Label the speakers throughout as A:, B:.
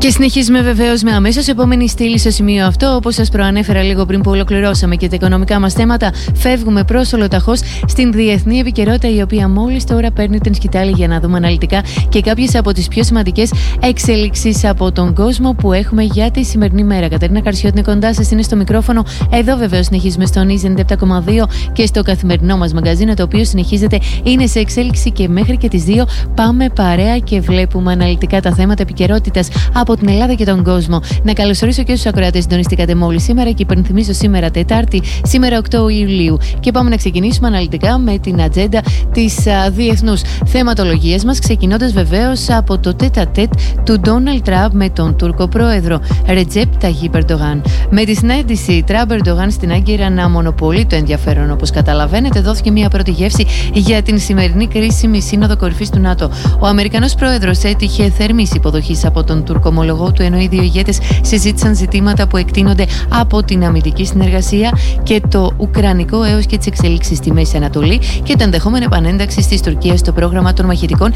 A: Και συνεχίζουμε βεβαίως με αμέσως επόμενη στήλη στο σημείο αυτό. Όπως σας προανέφερα λίγο πριν που ολοκληρώσαμε και τα οικονομικά μας θέματα, φεύγουμε προς ολοταχώς στην διεθνή επικαιρότητα, η οποία μόλις τώρα παίρνει την σκητάλη για να δούμε αναλυτικά και κάποιες από τις πιο σημαντικές εξελίξεις από τον κόσμο που έχουμε για τη σημερινή μέρα. Κατερίνα Καρσιώτη είναι κοντά σας, είναι στο μικρόφωνο. Εδώ βεβαίως συνεχίζουμε στο News 97,2 και στο καθημερινό μας μαγκαζίνο, το οποίο συνεχίζεται, είναι σε εξέλιξη και μέχρι και τις 2 πάμε παρέα και βλέπουμε αναλυτικά τα θέματα επικαιρότητας από την Ελλάδα και τον κόσμο. Να καλωσορίσω και στους ακροατές που συντονιστήκατε μόλις σήμερα και υπενθυμίζω σήμερα Τετάρτη, σήμερα 8 Ιουλίου. Και πάμε να ξεκινήσουμε αναλυτικά με την ατζέντα της διεθνούς θεματολογίας μας, ξεκινώντας βεβαίως από το τέτα-τέτ του Ντόναλντ Τραμπ με τον Τούρκο πρόεδρο Ρετζέπ Ταγίπ Ερντογάν. Με τη συνάντηση Τραμπ Ερντογάν στην Άγκυρα να μονοπολεί το ενδιαφέρον, όπως καταλαβαίνετε, δόθηκε μια πρώτη γεύση για την σημερινή κρίσιμη σύνοδο κορυφής του ΝΑΤΟ. Ο Αμερικανός πρόεδρος έτυχε θερμής υποδοχής από τον Τούρκο ομολογό του, ενώ οι δύο ηγέτες συζήτησαν ζητήματα που εκτείνονται από την αμυντική συνεργασία και το ουκρανικό έως και τις εξελίξεις στη Μέση Ανατολή και το ενδεχόμενο επανένταξη της Τουρκίας στο πρόγραμμα των μαχητικών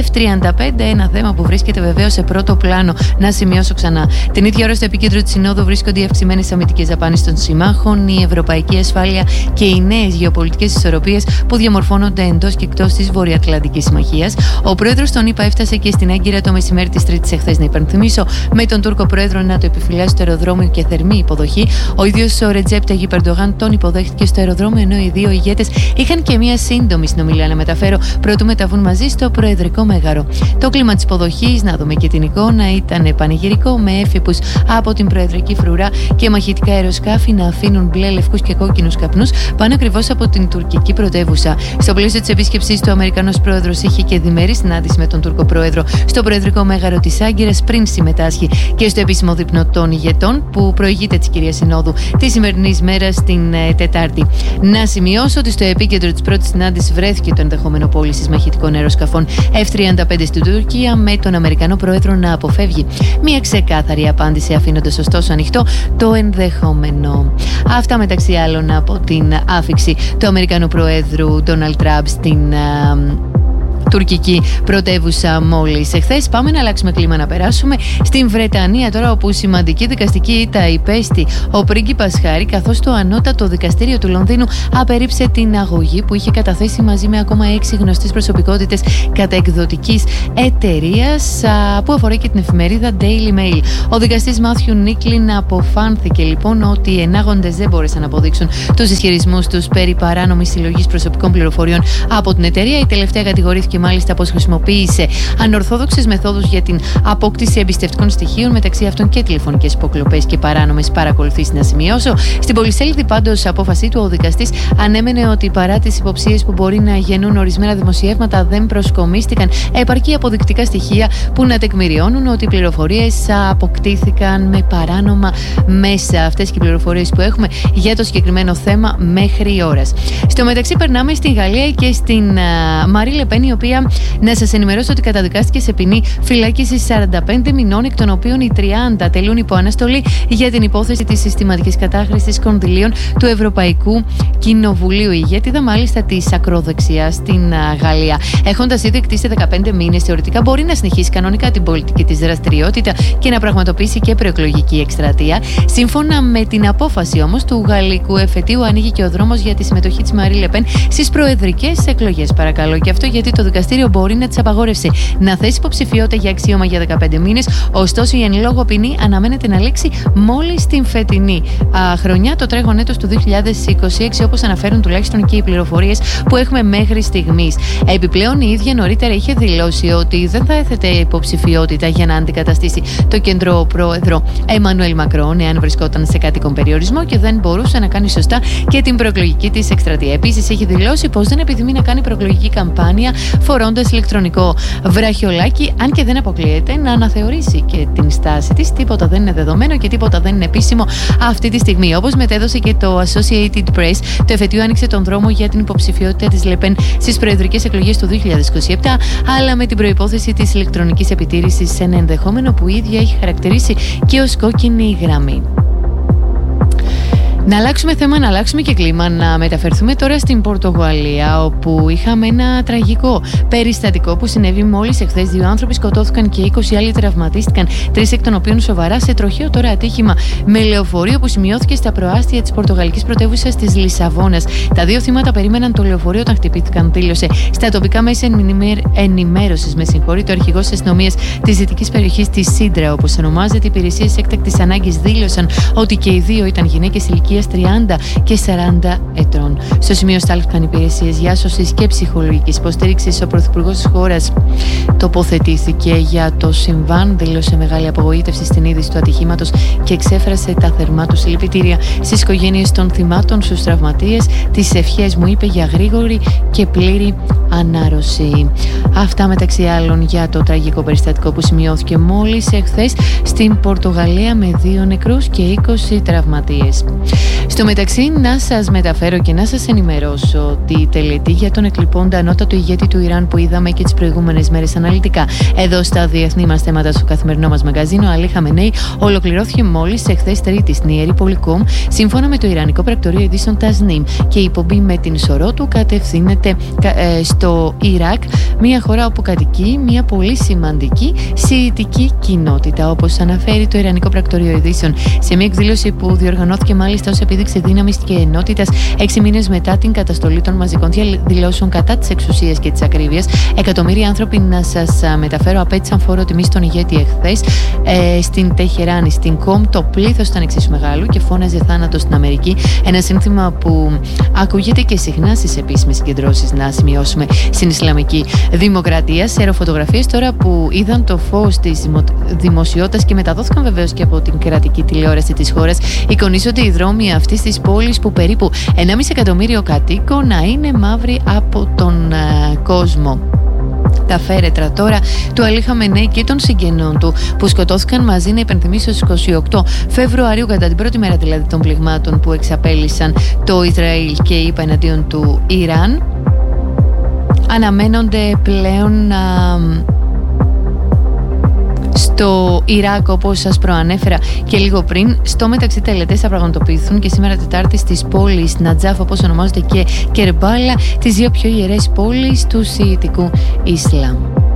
A: F-35, ένα θέμα που βρίσκεται βεβαίως σε πρώτο πλάνο. Να σημειώσω ξανά. Την ίδια ώρα στο επίκεντρο της Συνόδου βρίσκονται οι αυξημένες αμυντικές δαπάνες των συμμάχων, η ευρωπαϊκή ασφάλεια και οι νέες γεωπολιτικές ισορροπίες που διαμορφώνονται εντός και εκτός της Βορειοατλαντικής Συμμαχίας. Ο πρόεδρος των ΗΠΑ έφτασε και στην Άγκυρα το μεσημέρι της Τρίτης εχθές, να υπενθυμίσω, με τον Τούρκο πρόεδρο να το επιφυλάσσει στο αεροδρόμιο και θερμή υποδοχή. Ο ίδιος ο Ρετζέπ Ταγίπ Ερντογάν τον υποδέχτηκε στο αεροδρόμιο, ενώ οι δύο ηγέτες είχαν και μια σύντομη συνομιλία, να μεταφέρω, προτού μεταβούν μαζί στο Προεδρικό Μέγαρο. Το κλίμα της υποδοχής, να δούμε και την εικόνα, ήταν πανηγυρικό, με έφυπους από την Προεδρική Φρουρά και μαχητικά αεροσκάφη να αφήνουν μπλε, λευκούς και κόκκινους καπνούς πάνω ακριβώς από την τουρκική πρωτεύουσα. Στο πλαίσιο της επίσκεψης του, ο Αμερικανός πρόεδρος είχε και διμερή συνάντηση με τον Τούρκο πρόεδρο στο Προεδρικό Μέγαρο της Άγκυρας πριν συμμετάσχει και στο επίσημο δείπνο των ηγετών που προηγείται της κυρίας Συνόδου τη σημερινή μέρα την Τετάρτη. Να σημειώσω ότι στο επίκεντρο της πρώτης συνάντησης βρέθηκε το ενδεχόμενο πώλησης μαχητικών αεροσκαφών F-35 στην Τουρκία, με τον Αμερικανό πρόεδρο να αποφεύγει μια ξεκάθαρη απάντηση, αφήνοντας ωστόσο ανοιχτό το ενδεχόμενο. Αυτά μεταξύ άλλων από την άφιξη του Αμερικανού πρόεδρου Ντόναλντ Τραμπ στην τουρκική πρωτεύουσα μόλις εχθές. Πάμε να αλλάξουμε κλίμα, να περάσουμε στην Βρετανία τώρα, όπου σημαντική δικαστική ήττα υπέστη ο πρίγκιπας Χάρι, καθώς το ανώτατο δικαστήριο του Λονδίνου απέρριψε την αγωγή που είχε καταθέσει μαζί με ακόμα 6 γνωστές προσωπικότητες καταεκδοτικής εταιρείας, που αφορά και την εφημερίδα Daily Mail. Ο δικαστής Μάθιου Νίκλιν αποφάνθηκε λοιπόν ότι οι ενάγοντες δεν μπόρεσαν να αποδείξουν τους ισχυρισμούς τους περί παράνομης συλλογής προσωπικών πληροφοριών από την εταιρεία. Η τελευταία κατηγορήθηκε μάλιστα πως χρησιμοποίησε ανορθόδοξες μεθόδους για την απόκτηση εμπιστευτικών στοιχείων, μεταξύ αυτών και τηλεφωνικές υποκλοπές και παράνομες παρακολουθήσεις. Να σημειώσω. Στην πολυσέλιδη πάντως απόφασή του, ο δικαστής ανέμενε ότι παρά τις υποψίες που μπορεί να γεννούν ορισμένα δημοσιεύματα, δεν προσκομίστηκαν επαρκή αποδεικτικά στοιχεία που να τεκμηριώνουν ότι οι πληροφορίες αποκτήθηκαν με παράνομα μέσα. Αυτές και οι πληροφορίες που έχουμε για το συγκεκριμένο θέμα μέχρι ώρας. Στο μεταξύ, περνάμε στην Γαλλία και στην Μαρί Λεπέν, η οποία, να σας ενημερώσω ότι καταδικάστηκε σε ποινή φυλάκισης 45 μηνών, εκ των οποίων οι 30 τελούν υπό αναστολή για την υπόθεση της συστηματικής κατάχρησης κονδυλίων του Ευρωπαϊκού Κοινοβουλίου. Η ηγέτιδα μάλιστα της ακροδεξιάς στην Γαλλία, έχοντας ήδη εκτίσει 15 μήνες, θεωρητικά μπορεί να συνεχίσει κανονικά την πολιτική της δραστηριότητα και να πραγματοποιήσει και προεκλογική εκστρατεία. Σύμφωνα με την απόφαση όμως του γαλλικού εφετείου, ανοίγει και ο δρόμος για τη συμμετοχή της Μαρί Λεπέν στις προεδρικές εκλογές. Παρακαλώ, και αυτό γιατί το δικαστήριο μπορεί να της απαγόρευσει να θέσει υποψηφιότητα για αξίωμα για 15 μήνες. Ωστόσο, η εν λόγω ποινή αναμένεται να λήξει μόλις την φετινή χρονιά, το τρέχον έτος του 2026, όπως αναφέρουν τουλάχιστον και οι πληροφορίες που έχουμε μέχρι στιγμής. Επιπλέον, η ίδια νωρίτερα είχε δηλώσει ότι δεν θα έθετε υποψηφιότητα για να αντικαταστήσει το κεντρό πρόεδρο Εμμανουέλ Μακρόν, εάν βρισκόταν σε κάτοικον περιορισμό και δεν μπορούσε να κάνει σωστά και την προεκλογική της εκστρατεία. Επίσης, έχει δηλώσει πως δεν επιθυμεί να κάνει προεκλογική καμπάνια φορώντας ηλεκτρονικό βραχιολάκι, αν και δεν αποκλείεται να αναθεωρήσει και την στάση της. Τίποτα δεν είναι δεδομένο και τίποτα δεν είναι επίσημο αυτή τη στιγμή. Όπως μετέδωσε και το Associated Press, το εφετείο άνοιξε τον δρόμο για την υποψηφιότητα της Λεπέν στις προεδρικές εκλογές του 2027, αλλά με την προϋπόθεση της ηλεκτρονικής επιτήρησης, σε ένα ενδεχόμενο που η ίδια έχει χαρακτηρίσει και ως κόκκινη γραμμή. Να αλλάξουμε θέμα, να αλλάξουμε και κλίμα, να μεταφερθούμε τώρα στην Πορτογαλία, όπου είχαμε ένα τραγικό περιστατικό που συνέβη μόλις εχθές. 2 άνθρωποι σκοτώθηκαν και 20 άλλοι τραυματίστηκαν, 3 εκ των οποίων σοβαρά, σε τροχαίο τώρα ατύχημα με λεωφορείο που σημειώθηκε στα προάστια της πορτογαλικής πρωτεύουσας της Λισαβόνας. Τα 2 θύματα περίμεναν το λεωφορείο όταν χτυπήθηκαν, δήλωσε στα τοπικά μέσα ενημέρωσης, το αρχηγός της αστυνομίας της δυτικής περιοχής της Σίντρα, όπως ονομάζεται. Οι υπηρεσίες έκτακτης ανάγκης δήλωσαν ότι και οι 2 ήταν γυναίκες ηλικίας 30 και 40 ετών. Στο σημείο στάλθηκαν υπηρεσίες διάσωσης και ψυχολογικής υποστήριξης. Ο πρωθυπουργός της χώρας τοποθετήθηκε για το συμβάν, δήλωσε μεγάλη απογοήτευση στην είδηση του ατυχήματος και εξέφρασε τα θερμά του συλληπιτήρια στις οικογένειες των θυμάτων, στους τραυματίες. Τις ευχές μου, είπε, για γρήγορη και πλήρη ανάρρωση. Αυτά μεταξύ άλλων για το τραγικό περιστατικό που σημειώθηκε μόλις εχθές στην Πορτογαλία με 2 νεκρούς και 20 τραυματίες. Στο μεταξύ, να σας μεταφέρω και να σας ενημερώσω ότι η τελετή για τον εκλειπώντα ανώτατο ηγέτη του Ιράν που είδαμε και τις προηγούμενες μέρες αναλυτικά εδώ στα διεθνή μας θέματα στο καθημερινό μας μαγαζίνο, Αλή Χαμενέι, ολοκληρώθηκε μόλις εχθές Τρίτη στην Ιερή Πόλη Κομ, σύμφωνα με το Ιρανικό Πρακτορείο Ειδήσεων Τασνίμ, και η εκπομπή με την σωρό του κατευθύνεται στο Ιράκ, μια χώρα όπου κατοικεί μια πολύ σημαντική σιητική κοινότητα, όπως αναφέρει το Ιρανικό Πρακτορείο Ειδήσεων σε μια εκδήλωση που διοργανώθηκε μάλιστα ως επίδειξη δύναμης και ενότητας 6 μήνες μετά την καταστολή των μαζικών διαδηλώσεων κατά της εξουσίας και της ακρίβειας. Εκατομμύρια άνθρωποι, να σας μεταφέρω, απέτυσαν φόρο τιμής στον ηγέτη εχθές στην Τεχεράνη. Στην Κομ το πλήθος ήταν εξίσου μεγάλο και φώναζε θάνατο στην Αμερική. Ένα σύνθημα που ακούγεται και συχνά στις επίσημες συγκεντρώσεις, να σημειώσουμε, στην Ισλαμική Δημοκρατία. Σε αεροφωτογραφίες τώρα που είδαν το φως της δημοσιότητας και μεταδόθηκαν βεβαίως και από την κρατική τηλεόραση της χώρας, εικονίζονται οι δρόμοι αυτής της πόλης που περίπου 1,5 εκατομμύριο κατοίκων να είναι μαύροι από τον κόσμο. Τα φέρετρα τώρα του Αλή Χαμενέι και των συγγενών του που σκοτώθηκαν μαζί, να υπενθυμίσω, στις 28 Φεβρουαρίου, κατά την πρώτη μέρα δηλαδή των πληγμάτων που εξαπέλυσαν το Ισραήλ και είπα εναντίον του Ιράν, αναμένονται πλέον στο Ιράκ, όπως σας προανέφερα και λίγο πριν. Στο μεταξύ, τελετές θα πραγματοποιηθούν και σήμερα Τετάρτη στις πόλεις Νατζάφ, όπως ονομάζονται, και Κερμπάλα, τις 2 πιο ιερές πόλεις του Σιητικού Ισλάμ.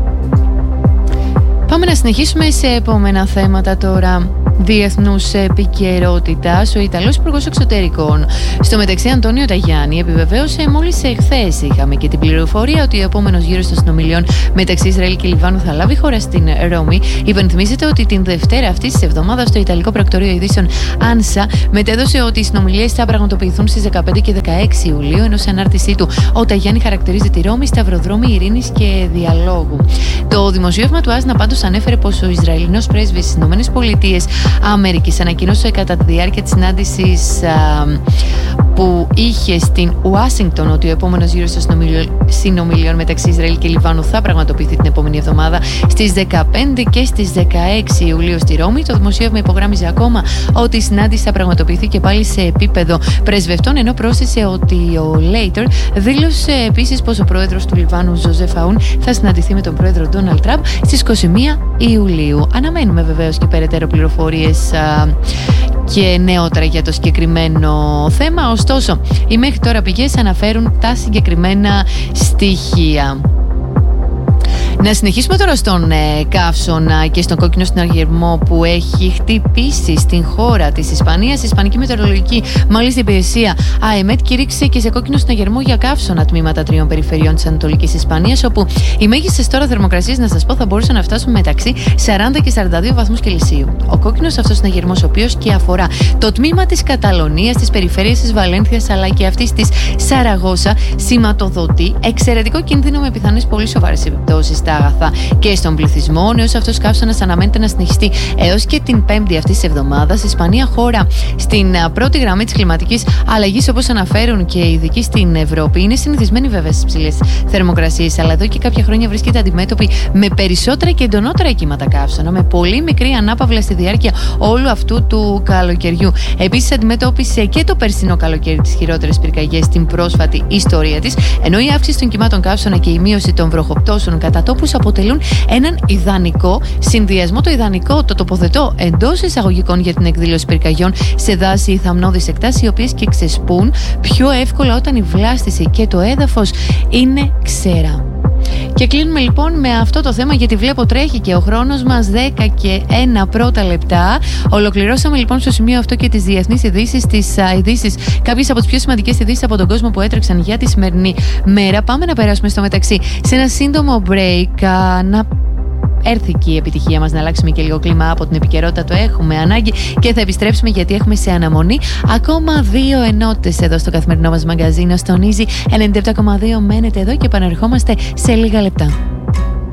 A: Πάμε να συνεχίσουμε σε επόμενα θέματα τώρα διεθνούς επικαιρότητας. Ο Ιταλός Υπουργός Εξωτερικών, στο μεταξύ Αντώνιο Ταγιάννη, επιβεβαίωσε μόλις εχθές, είχαμε και την πληροφορία, ότι ο επόμενος γύρος των συνομιλιών μεταξύ Ισραήλ και Λιβάνου θα λάβει χώρα στην Ρώμη. Υπενθυμίζεται ότι την Δευτέρα αυτής της εβδομάδας το Ιταλικό Πρακτορείο Ειδήσεων Άνσα μετέδωσε ότι οι συνομιλίες θα πραγματοποιηθούν στις 15 και 16 Ιουλίου, ενώ σε ανάρτησή του ο Ταγιάννη χαρακτηρίζει τη Ρώμη σταυροδρόμι ειρήνης και διαλόγου. Το δημοσίευμα του Άσνα πάντως ανέφερε πως ο Ισραηλινός πρέσβης στις ΗΠΑ Αμερικής ανακοίνωσε κατά τη διάρκεια της συνάντησης που είχε στην Ουάσιγκτον ότι ο επόμενος γύρος των συνομιλιών μεταξύ Ισραήλ και Λιβάνου θα πραγματοποιηθεί την επόμενη εβδομάδα στις 15 και στις 16 Ιουλίου στη Ρώμη. Το δημοσίευμα υπογράμμιζε ακόμα ότι η συνάντηση θα πραγματοποιηθεί και πάλι σε επίπεδο πρεσβευτών, ενώ πρόσθεσε ότι ο Λέιτερ δήλωσε επίσης πως ο πρόεδρος του Λιβάνου, Ζωζεφ Αούν, θα συναντηθεί με τον πρόεδρο Ντόναλντ Τραμπ στις 21 Ιουλίου. Αναμένουμε βεβαίως και περαιτέρω πληροφορίες και νεότερα για το συγκεκριμένο θέμα. Ωστόσο, οι μέχρι τώρα πηγές αναφέρουν τα συγκεκριμένα στοιχεία. Να συνεχίσουμε τώρα στον καύσωνα και στον κόκκινο συναγερμό που έχει χτυπήσει στην χώρα της Ισπανίας. Η Ισπανική Μετεωρολογική μάλιστα υπηρεσία ΑΕΜΕΤ κήρυξε και σε κόκκινο συναγερμό για καύσωνα τμήματα 3 περιφερειών της Ανατολικής Ισπανίας, όπου οι μέγιστες τώρα θερμοκρασίες, να σας πω, θα μπορούσαν να φτάσουν μεταξύ 40 και 42 βαθμούς Κελσίου. Ο κόκκινος αυτός συναγερμός, ο οποίος και αφορά το τμήμα της Καταλωνίας, της περιφέρειας της Βαλένθιας αλλά και αυτής της Σαραγώσα, σηματοδοτεί εξαιρετικό κίνδυνο με πιθανές πολύ σοβαρές επιπτώσεις στα αγαθά και στον πληθυσμό. Ο νέος αυτός καύσωνας αναμένεται να συνεχιστεί έως και την Πέμπτη αυτής της εβδομάδας. Η Ισπανία, χώρα στην πρώτη γραμμή της κλιματικής αλλαγής, όπως αναφέρουν και οι ειδικοί στην Ευρώπη, είναι συνηθισμένη βέβαια στις ψηλές θερμοκρασίες, αλλά εδώ και κάποια χρόνια βρίσκεται αντιμέτωπη με περισσότερα και εντονότερα κύματα καύσωνα, με πολύ μικρή ανάπαυλα στη διάρκεια όλου αυτού του καλοκαιριού. Επίσης, αντιμετώπισε και το περσινό καλοκαίρι τις χειρότερες πυρκαγιές στην πρόσφατη ιστορία της, ενώ η αύξηση των κυμάτων καύσωνα και η μείωση των βροχοπτώσεων κατά τόπου ανθρώπους αποτελούν έναν ιδανικό συνδυασμό. Το ιδανικό το τοποθετώ εντός εισαγωγικών για την εκδήλωση πυρκαγιών σε δάση ή θαμνώδεις εκτάσεις, οι οποίες και ξεσπούν πιο εύκολα όταν η βλάστηση και το έδαφος είναι ξερά. Και κλείνουμε λοιπόν με αυτό το θέμα, γιατί βλέπω τρέχει και ο χρόνος μας, 10 και 1 πρώτα λεπτά. Ολοκληρώσαμε λοιπόν στο σημείο αυτό και τις διεθνείς ειδήσεις, κάποιες από τις πιο σημαντικές ειδήσεις από τον κόσμο που έτρεξαν για τη σημερινή μέρα. Πάμε να περάσουμε στο μεταξύ σε ένα σύντομο break, να έρθει και η επιτυχία μας, να αλλάξουμε και λίγο κλίμα από την επικαιρότητα, το έχουμε ανάγκη, και θα επιστρέψουμε γιατί έχουμε σε αναμονή ακόμα 2 ενότητες εδώ στο καθημερινό μας μαγκαζίνο στον Easy 97,2. Μένετε εδώ και επανερχόμαστε σε λίγα λεπτά.